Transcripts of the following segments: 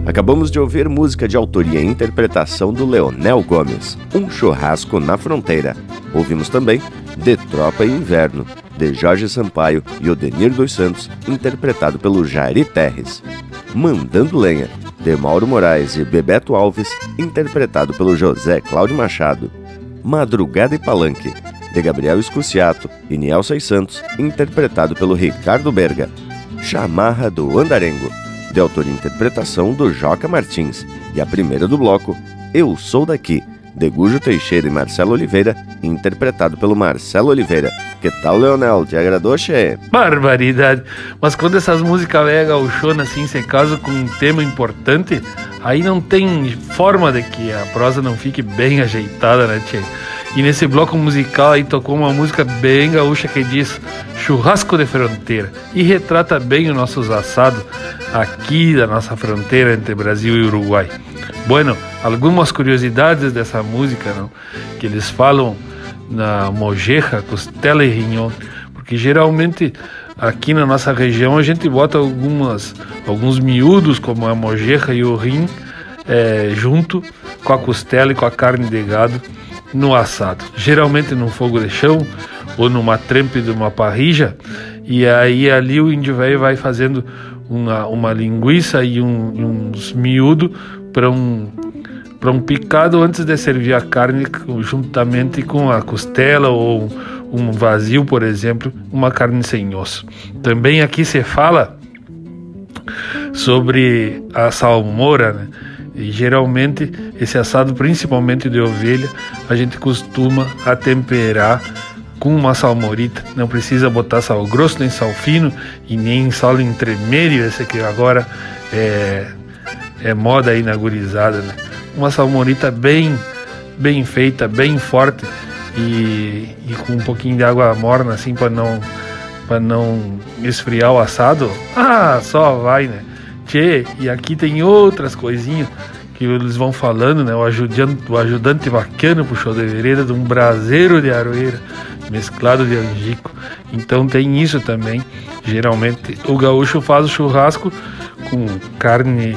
Acabamos de ouvir música de autoria e interpretação do Leonel Gomes, Um Churrasco na Fronteira. Ouvimos também De Tropa e Inverno, de Jorge Sampaio e Odenir dos Santos, interpretado pelo Jairi Terres. Mandando Lenha, de Mauro Moraes e Bebeto Alves, interpretado pelo José Cláudio Machado. Madrugada e Palanque, de Gabriel Escuciato e Nielsen Santos, interpretado pelo Ricardo Berga. Chamarra do Andarengo, de autoria e interpretação do Joca Martins. E a primeira do bloco, Eu Sou Daqui, de Gujo Teixeira e Marcelo Oliveira, interpretado pelo Marcelo Oliveira. Que tal, Leonel? Te agradou, che? Barbaridade! Mas quando essas músicas velhas gauchonas assim se casam com um tema importante, aí não tem forma de que a prosa não fique bem ajeitada, né, tchê? E nesse bloco musical aí tocou uma música bem gaúcha que diz Churrasco de Fronteira e retrata bem os nossos assados aqui da nossa fronteira entre Brasil e Uruguai. Bueno, algumas curiosidades dessa música, não? Que eles falam na mojeja, costela e rinhão, porque geralmente aqui na nossa região a gente bota alguns miúdos como a mojeja e o rim junto com a costela e com a carne de gado no assado, geralmente num fogo de chão ou numa trempe de uma parrilla, e aí ali o índio velho vai fazendo uma linguiça e uns miúdos para um picado antes de servir a carne juntamente com a costela ou um vazio, por exemplo, uma carne sem osso. Também aqui se fala sobre a salmoura, né? E geralmente esse assado, principalmente de ovelha, a gente costuma atemperar com uma salmorita. Não precisa botar sal grosso, nem sal fino e nem sal intermédio, esse que agora é moda aí na gurizada, né? Uma salmorita bem feita, bem forte e com um pouquinho de água morna assim para não esfriar o assado. Só vai, né? Tchê, e aqui tem outras coisinhas que eles vão falando, né? O ajudante bacana puxou de vereda de um braseiro de aroeira mesclado de angico. Então tem isso também. Geralmente o gaúcho faz o churrasco com carne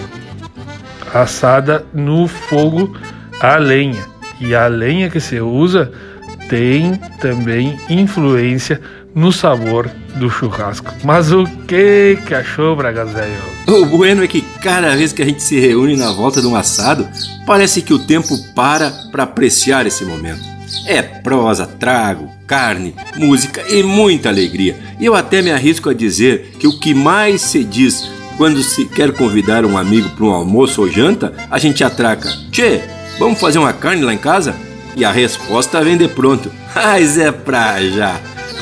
assada no fogo a lenha. E a lenha que se usa tem também influência no sabor do churrasco. Mas o que achou, Bragas velho? O bueno é que cada vez que a gente se reúne na volta de um assado, parece que o tempo para apreciar esse momento. É prosa, trago, carne, música e muita alegria. E eu até me arrisco a dizer que o que mais se diz quando se quer convidar um amigo para um almoço ou janta, a gente atraca: Tchê, vamos fazer uma carne lá em casa? E a resposta vem de pronto: mas é pra já.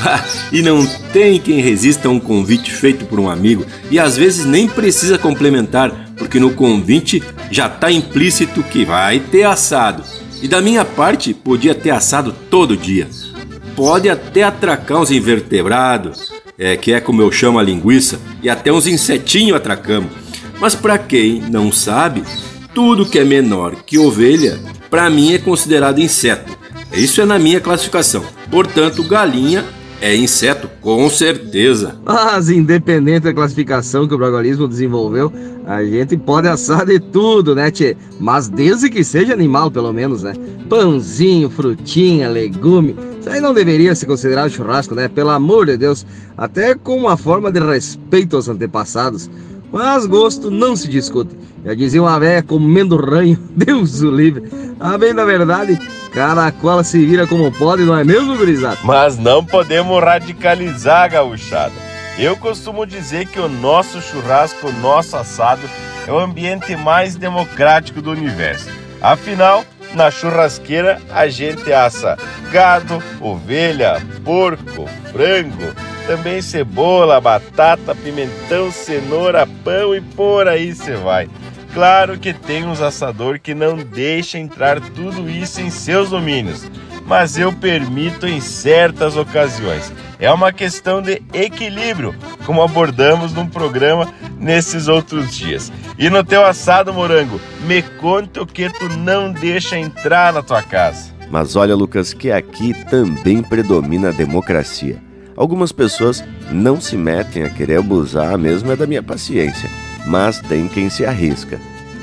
E não tem quem resista a um convite feito por um amigo, e às vezes nem precisa complementar, porque no convite já está implícito que vai ter assado. E da minha parte, podia ter assado todo dia. Pode até atracar uns invertebrados, que é como eu chamo a linguiça, e até uns insetinhos atracamos. Mas para quem não sabe, tudo que é menor que ovelha, para mim é considerado inseto. Isso é na minha classificação. Portanto, galinha é inseto, com certeza. Mas independente da classificação que o bragualismo desenvolveu, a gente pode assar de tudo, né, tchê? Mas desde que seja animal, pelo menos, né? Pãozinho, frutinha, legume, isso aí não deveria ser considerado churrasco, né? Pelo amor de Deus, até com uma forma de respeito aos antepassados. Mas gosto não se discute. Já dizia uma velha comendo ranho, Deus o livre. A bem da verdade, cada qual se vira como pode, não é mesmo, gurizada? Mas não podemos radicalizar, gauchada. Eu costumo dizer que o nosso churrasco, o nosso assado, é o ambiente mais democrático do universo. Afinal, na churrasqueira a gente assa gado, ovelha, porco, frango, também cebola, batata, pimentão, cenoura, pão e por aí você vai. Claro que tem uns assador que não deixa entrar tudo isso em seus domínios, mas eu permito em certas ocasiões. É uma questão de equilíbrio, como abordamos num programa nesses outros dias. E no teu assado, Morango, me conta o que tu não deixa entrar na tua casa. Mas olha, Lucas, que aqui também predomina a democracia. Algumas pessoas não se metem a querer abusar mesmo da minha paciência, mas tem quem se arrisca.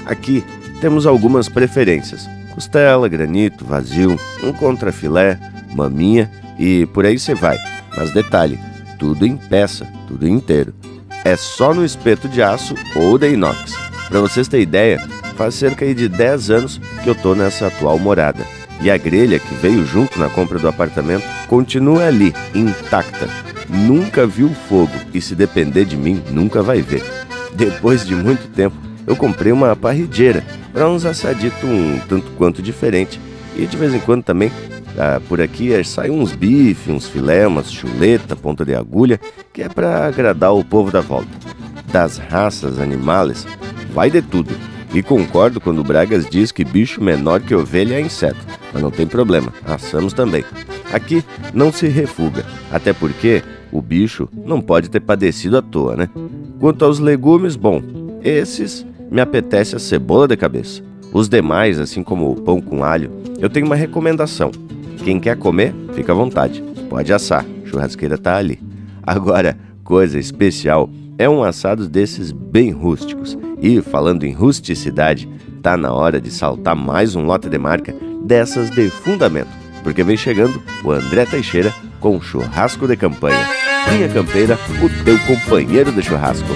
Aqui temos algumas preferências: costela, granito, vazio, um contrafilé, maminha e por aí você vai. Mas detalhe, tudo em peça, tudo inteiro. É só no espeto de aço ou de inox. Para vocês terem ideia, faz cerca de 10 anos que eu tô nessa atual morada. E a grelha que veio junto na compra do apartamento continua ali, intacta. Nunca viu fogo e se depender de mim, nunca vai ver. Depois de muito tempo, eu comprei uma parrigeira para uns assaditos um tanto quanto diferente. E de vez em quando também, por aqui saem uns bifes, uns filé, umas chuleta, ponta de agulha, que é para agradar o povo da volta. Das raças animais, vai de tudo. E concordo quando o Bragas diz que bicho menor que ovelha é inseto. Mas não tem problema, assamos também. Aqui não se refuga, até porque o bicho não pode ter padecido à toa, né? Quanto aos legumes, bom, esses me apetece a cebola de cabeça. Os demais, assim como o pão com alho, eu tenho uma recomendação. Quem quer comer, fica à vontade. Pode assar, churrasqueira tá ali. Agora, coisa especial é um assado desses bem rústicos. E, falando em rusticidade, tá na hora de saltar mais um lote de marca dessas de fundamento, porque vem chegando o André Teixeira com churrasco de campanha. Linha Campeira, o teu companheiro de churrasco.